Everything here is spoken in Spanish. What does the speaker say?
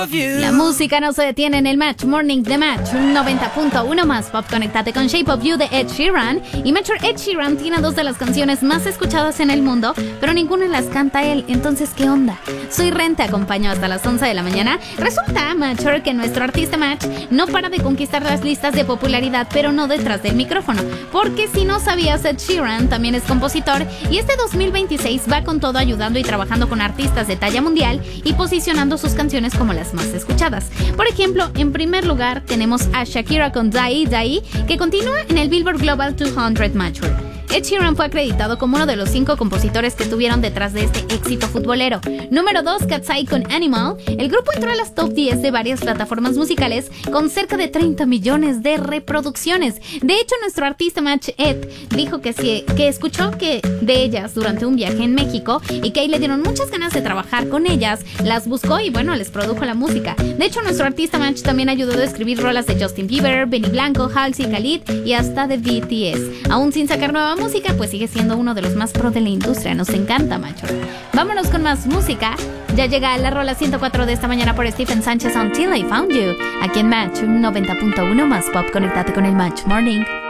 La música no se detiene en el Match Morning de Match 90.1 más pop. Conéctate con Shape of You de Ed Sheeran. Y Matcher Ed Sheeran tiene dos de las canciones más escuchadas en el mundo, pero ninguna las canta él. Entonces, ¿qué onda? Soy Ren, te acompaño hasta las 11 de la mañana. Resulta, Matcher, que nuestro artista Match no para de conquistar las listas de popularidad, pero no detrás del micrófono. Porque si no sabías, Ed Sheeran también es compositor y este 2026 va con todo ayudando y trabajando con artistas de talla mundial y posicionando sus canciones como las más escuchadas. Por ejemplo, en primer lugar tenemos a Shakira con Die Die, que continúa en el Billboard Global 200 Matcher. Ed Sheeran fue acreditado como uno de los 5 compositores que estuvieron detrás de este éxito futbolero. Número 2, Cat's Eye con Animal. El grupo entró a las top 10 de varias plataformas musicales con cerca de 30 millones de reproducciones. De hecho, nuestro artista Match Ed dijo que escuchó de ellas durante un viaje en México y que ahí le dieron muchas ganas de trabajar con ellas, las buscó y bueno, les produjo la música. De hecho, nuestro artista Match también ayudó a escribir rolas de Justin Bieber, Benny Blanco, Halsey, Khalid y hasta de BTS. Aún sin sacar nueva música, pues sigue siendo uno de los más pro de la industria. Nos encanta, Macho. Vámonos con más música. Ya llega la rola 104 de esta mañana por Stephen Sánchez, Until I Found You. Aquí en Match 90.1 más pop. Conéctate con el Match Morning.